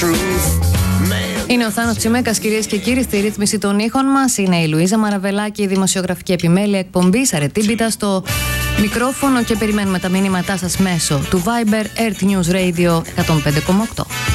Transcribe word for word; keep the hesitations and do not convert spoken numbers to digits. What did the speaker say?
Είναι ο Θάνος Τσιμέκας, κυρίες και κύριοι, στη ρύθμιση των ήχων μας. Είναι η Λουίζα Μαραβελάκη, η δημοσιογραφική επιμέλεια εκπομπής Αρετή Μπίτα στο μικρόφωνο και περιμένουμε τα μηνύματά σας μέσω του Viber Earth News Radio εκατόν πέντε κόμμα οκτώ.